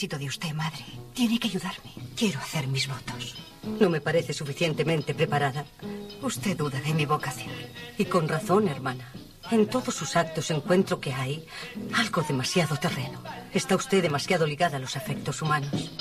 necesito de usted, madre. Tiene que ayudarme. Quiero hacer mis votos. No me parece suficientemente preparada. Usted duda de mi vocación. Y con razón, hermana. En todos sus actos encuentro que hay algo demasiado terreno. Está usted demasiado ligada a los afectos humanos.